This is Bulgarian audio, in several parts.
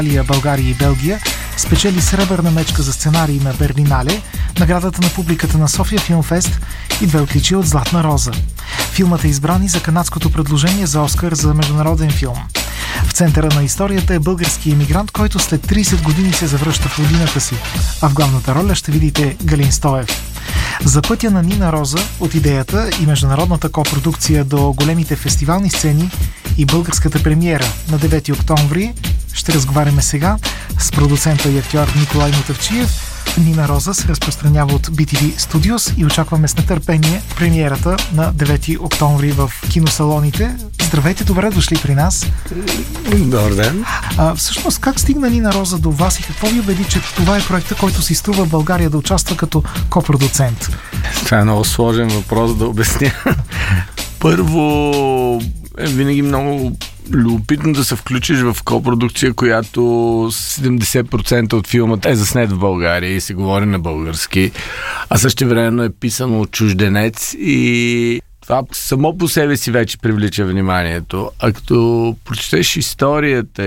България и Белгия, спечели сребърна мечка за сценарий на Берлинале, наградата на публиката на София Филмфест и 2 отличия от Златна роза. Филмът е избран и за канадското предложение за Оскар за международен филм. В центъра на историята е български емигрант, който след 30 години се завръща в родината си, а в главната роля ще видите Галин Стоев. За пътя на Нина Роза, от идеята и международната копродукция до големите фестивални сцени и българската премиера на 9 октомври, ще разговаряме сега с продуцента и актьор Николай Мутавчиев. Нина Роза се разпространява от BTV Studios и очакваме с нетърпение премиерата на 9 октомври в киносалоните. Здравейте, добре дошли при нас. Добър ден. Всъщност, как стигна Нина Роза до вас и какво ви убеди, че това е проекта, който си струва България да участва като копродуцент? Това е много сложен въпрос да обясня. Първо, е винаги много любопитно да се включиш в копродукция, която 70% от филмът е заснет в България и се говори на български, а същевременно е писано от чужденец и това само по себе си вече привлича вниманието. А като прочетеш историята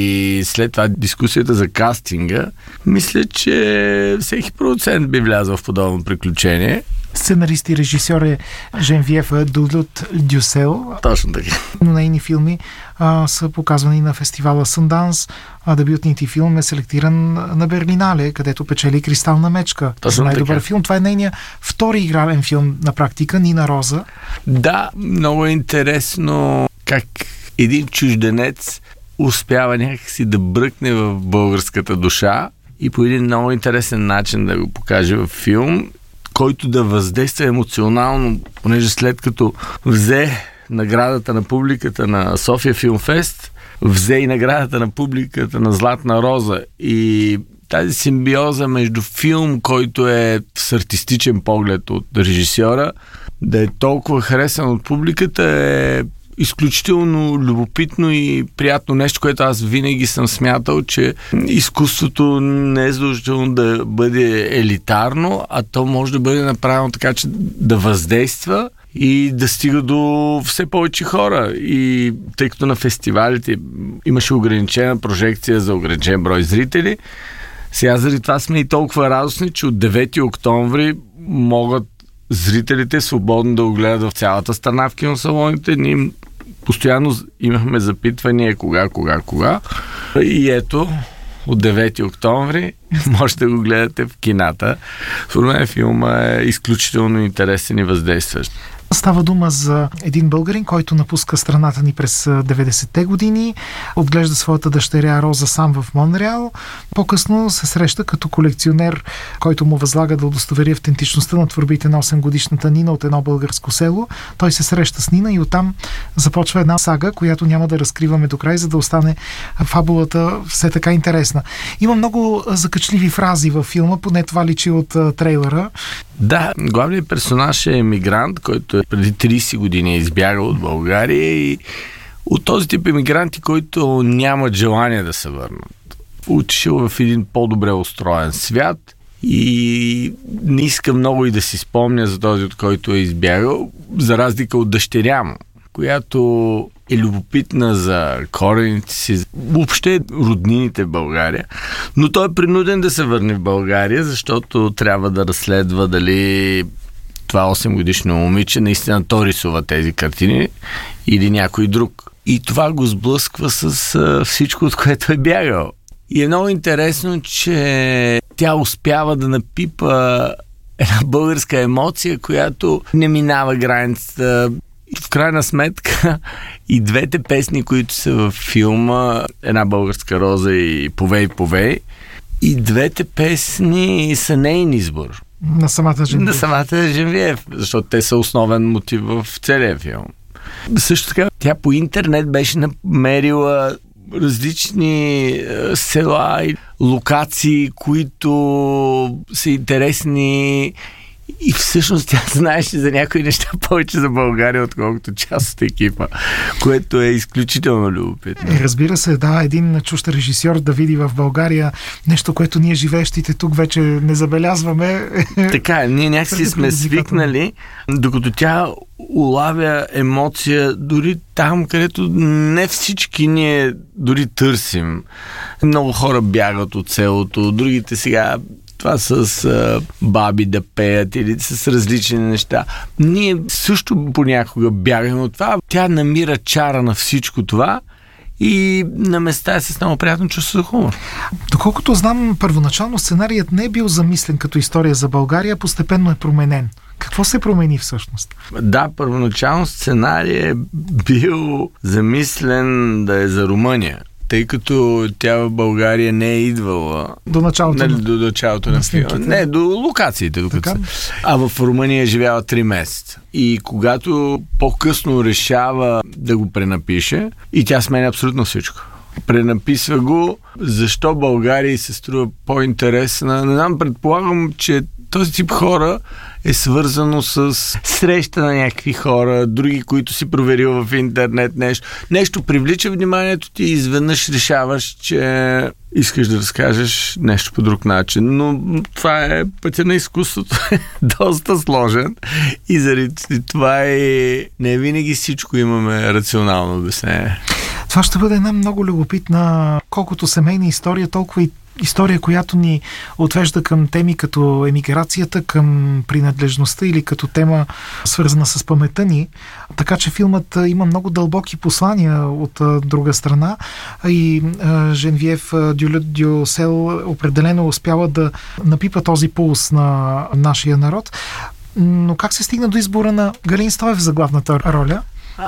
и след това дискусията за кастинга, мисля, че всеки продуцент би влязъл в подобно приключение. Сценарист и режисьор е Женвиев Дулют Дюсел. Точно така. Но нейни филми са показвани на фестивала Санданс, а дебютният ти филм е селектиран на Берлинале, където печели Кристална мечка. Точно най-добър филм. Това е нейният втори игрален филм на практика, Нина Роза. Да, много е интересно как един чужденец успява някакси да бръкне в българската душа и по един много интересен начин да го покаже в филм, който да въздейства емоционално, понеже след като взе наградата на публиката на София Филмфест, взе и наградата на публиката на Златна роза и тази симбиоза между филм, който е с артистичен поглед от режисьора, да е толкова харесан от публиката е изключително любопитно и приятно нещо, което аз винаги съм смятал, че изкуството не е задължително да бъде елитарно, а то може да бъде направено така, че да въздейства и да стига до все повече хора. И тъй като на фестивалите имаше ограничена прожекция за ограничен брой зрители, сега заради това сме и толкова радостни, че от 9 октомври могат зрителите свободно да го гледат в цялата страна в киносалоните. Ние постоянно имахме запитвания кога. И ето, от 9 октомври може да го гледате в кината. Според мен филма е изключително интересен и въздействащ. Става дума за един българин, който напуска страната ни през 90-те години, отглежда своята дъщеря Роза сам в Монреал. По-късно се среща като колекционер, който му възлага да удостовери автентичността на творбите на 8-годишната Нина от едно българско село. Той се среща с Нина и оттам започва една сага, която няма да разкриваме до край, за да остане фабулата все така интересна. Има много закачливи фрази във филма, поне това личи от трейлера. Да, главният персонаж е емигрант, който преди 30 години е избягал от България и от този тип емигранти, които нямат желание да се върнат. Отишъл в един по-добре устроен свят и не иска много и да си спомня за този, от който е избягал, за разлика от дъщеря му, която е любопитна за корените си, въобще роднините в България, но той е принуден да се върне в България, защото трябва да разследва дали това 8-годишно момиче наистина то рисува тези картини или някой друг. И това го сблъсква с всичко, от което е бягал. И е много интересно, че тя успява да напипа една българска емоция, която не минава границата. В крайна сметка и двете песни, които са във филма, Една българска роза и Повей, и двете песни са нейн избор. На самата Женвиев, защото те са основен мотив в целия филм. Също така, тя по интернет беше намерила различни села и локации, които са интересни И всъщност тя знаеше за някои неща повече за България, отколкото част от екипа, което е изключително любопитно. Разбира се, да, един чужд режисьор да види в България нещо, което ние живеещите тук вече не забелязваме. Така, ние някакси сме свикнали, докато тя улавя емоция дори там, където не всички ние дори търсим. Много хора бягат от селото, другите сега това с баби да пеят или с различни неща. Ние също понякога бягаме от това. Тя намира чара на всичко това и на места е с много приятно чувство за хумор. Доколкото знам, първоначално сценарият не е бил замислен като история за България, постепенно е променен. Какво се промени всъщност? Да, първоначално сценарий е бил замислен да е за Румъния, тъй като тя в България не е идвала до началото на филма. Не, до локациите. А в Румъния живяла 3 месеца. И когато по-късно решава да го пренапише, и тя сменя абсолютно всичко. Пренаписва го, защо България се струва по-интересна. Не знам, предполагам, че този тип хора е свързано с среща на някакви хора, други, които си проверил в интернет нещо. Нещо привлича вниманието ти и изведнъж решаваш, че искаш да разкажеш нещо по друг начин. Но това е пътя на изкуството. Доста сложен. И заради това не винаги всичко имаме рационално обяснение. Това ще бъде една много любопитна, колкото семейна история, толкова и история, която ни отвежда към теми като емиграцията, към принадлежността или като тема свързана с паметта ни. Така че филмът има много дълбоки послания от друга страна и Женвиев Дюсел определено успява да напипа този пулс на нашия народ. Но как се стигна до избора на Галин Стоев за главната роля?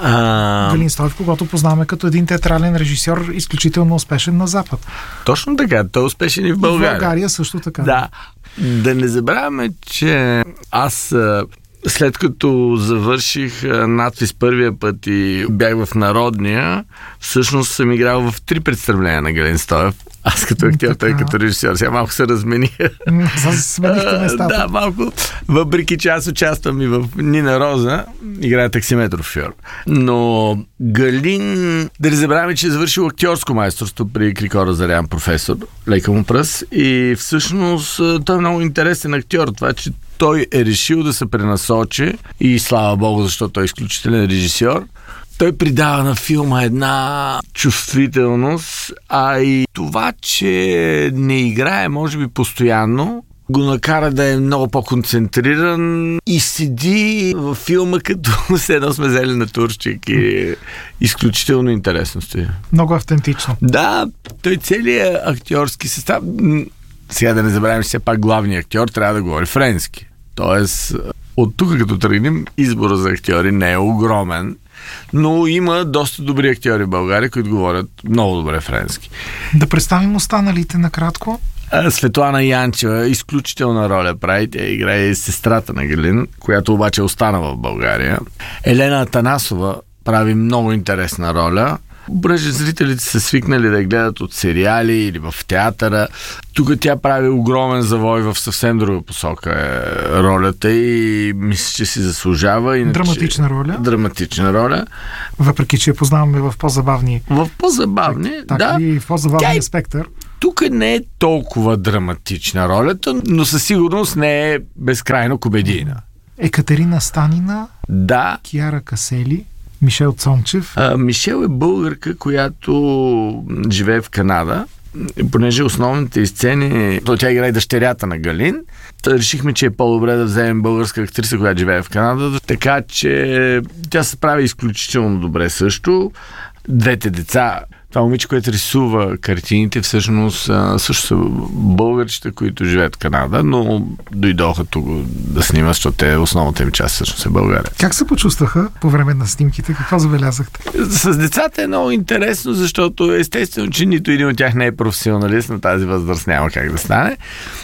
Галин Стоев, когато познаваме като един театрален режисьор, изключително успешен на Запад. Точно така, той е успешен и в България. И в България също така. Да. Да не забравяме, че аз след като завърших надпис първия път и бях в Народния, всъщност съм играл в 3 представления на Галин Стоев. Аз като актьор, той като режисьор. Сега малко се размениха. Сменихте местата. Да, малко. Въпреки че аз участвам и в Нина Роза, играя таксиметров шофьор. Но Галин, да не забравяме, че е завършил актьорско майсторство при Крикора Зарян, професор, лека му пръст. И всъщност той е много интересен актьор. Това, че той е решил да се пренасочи и слава Богу, защото той е изключителен режисьор. Той придава на филма една чувствителност, а и това, че не играе, може би, постоянно, го накара да е много по-концентриран и седи във филма като все едно сме взели на турчик и изключително интересно стои. Много автентично. Да, той целият актьорски състав, сега да не забравим, че все пак главният актьор трябва да говори френски. Тоест, от тук като тръгнем, избора за актьори не е огромен, но има доста добри актьори в България, които говорят много добре френски. Да представим останалите накратко. Светлана Янчева, изключителна роля прави. Тя играе сестрата на Галин, която обаче остана в България. Елена Атанасова прави много интересна роля. Понеже зрителите са свикнали да я гледат от сериали или в театъра. Тук тя прави огромен завой в съвсем друга посока ролята и мисля, че си заслужава. Иначе... Драматична роля. Въпреки, че я познаваме в по-забавни... В по-забавни, да. И в по-забавния спектър. Тук не е толкова драматична ролята, но със сигурност не е безкрайно комедийна. Екатерина Станина. Да. Киара Касели. Мишел Цончев. Мишел е българка, която живее в Канада. Понеже основните сцени, тя играе дъщерята на Галин, решихме, че е по-добре да вземем българска актриса, която живее в Канада, така че тя се прави изключително добре също. Двете деца, това момиче, което рисува картините, всъщност също са българчета, които живеят в Канада, но дойдоха тук да снимат, защото основната им част всъщност е България. Как се почувстваха по време на снимките? Какво забелязахте? С децата е много интересно, защото естествено, че нито един от тях не е професионалист, на тази възраст няма как да стане,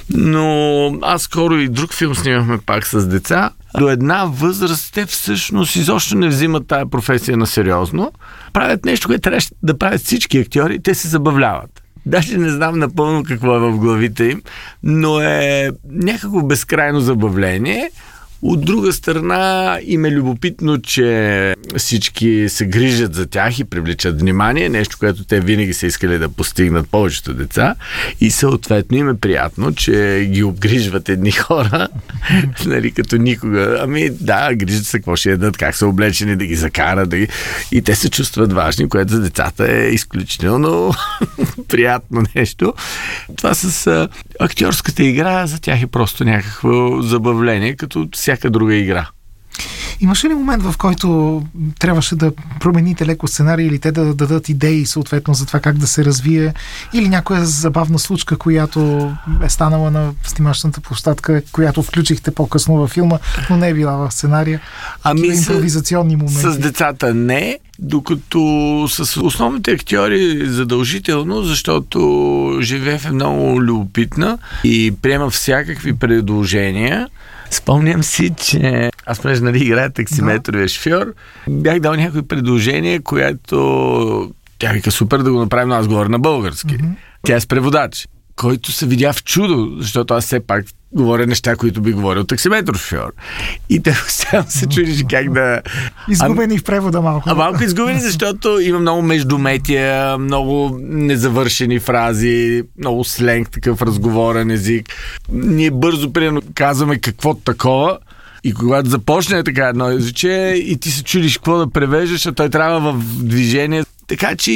но аз скоро и друг филм снимахме пак с деца. До една възраст те всъщност изобщо не взимат тая професия на сериозно. Правят нещо, което трябва да правят всички актьори, те се забавляват. Даже не знам напълно какво е в главите им, но е някакво безкрайно забавление. От друга страна им е любопитно, че всички се грижат за тях и привличат внимание, нещо, което те винаги са искали да постигнат повечето деца, и съответно им е приятно, че ги обгрижват едни хора, нали, като никога. Ами да, грижат се какво ще ядат, как са облечени, да ги закарат, и те се чувстват важни, което за децата е изключително приятно нещо. Това с актьорската игра за тях е просто някакво забавление, като всяка друга игра. Имаше ли момент, в който трябваше да промените леко сценарий или те да дадат идеи съответно за това как да се развие, или някоя забавна случка, която е станала на снимачната площадка, която включихте по-късно във филма, но не е била в сценария? Ами импровизационни моменти. С децата не, докато с основните актьори задължително, защото Женевиев е много любопитна и приема всякакви предложения. Спомням си, че аз понеже играя таксиметровия шофьор, бях дал някои предложения, което тя вика супер да го направим, но аз говоря на български. Тя е с преводач, който се видя в чудо, защото аз все пак говоря неща, които би говорил таксиметров шофьор. И те се чудиш как да... Изгубени в превода малко. Малко изгубени, защото има много междуметия, много незавършени фрази, много сленг, такъв разговорен език. Ние бързо примерно казваме какво такова, и когато започне така едно езиче и ти се чудиш какво да превеждаш, а той трябва в движение. Така че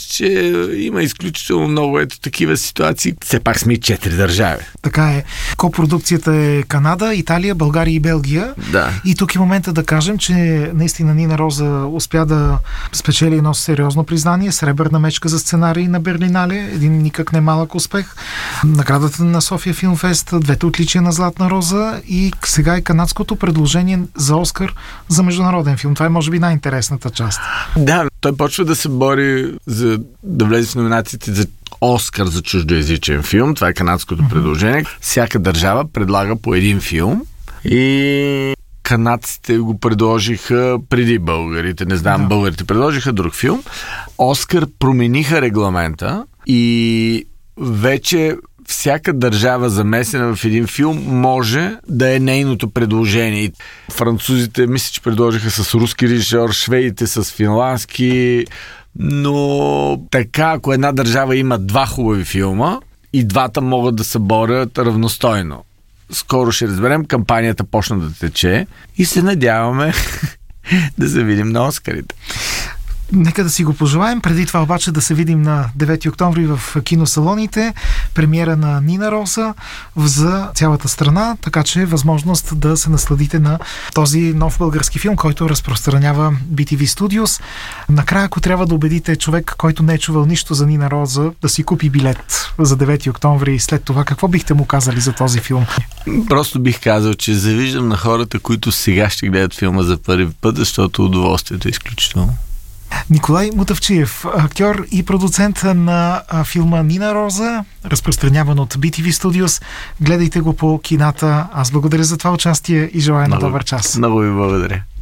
има изключително много такива ситуации. Все пак сме и 4 държави. Така е. Копродукцията е Канада, Италия, България и Белгия. Да. И тук е момента да кажем, че наистина Нина Роза успя да спечели едно сериозно признание. Сребърна мечка за сценарий на Берлинале. Един никак не малък успех. Наградата на София Филмфест, 2 отличия на Златна Роза и сега е канадското предложение за Оскар за международен филм. Това е може би най-интересната част. Да, той почва да се бори за да влезе в номинациите за Оскар за чуждоезичен филм. Това е канадското предложение. Всяка държава предлага по един филм и канадците го предложиха преди българите. Не знам, българите предложиха друг филм. Оскар промениха регламента и вече всяка държава, замесена в един филм, може да е нейното предложение. Французите, мисля, че предложиха с руски режисьор, шведите с финландски, но така, ако една държава има 2 хубави филма, и двата могат да се борят равностойно. Скоро ще разберем, кампанията почна да тече и се надяваме да се видим на Оскарите. Нека да си го пожелаем. Преди това обаче да се видим на 9 октомври в киносалоните. Премиера на Нина Роза за цялата страна, така че е възможност да се насладите на този нов български филм, който разпространява BTV Studios. Накрая, ако трябва да убедите човек, който не е чувал нищо за Нина Роза, да си купи билет за 9 октомври и след това, какво бихте му казали за този филм? Просто бих казал, че завиждам на хората, които сега ще гледат филма за първи път, защото удоволствието е изключително. Николай Мутавчиев, актьор и продуцент на филма Нина Роза, разпространяван от BTV Studios. Гледайте го по кината. Аз благодаря за това участие и желая на добър час. Много ви благодаря.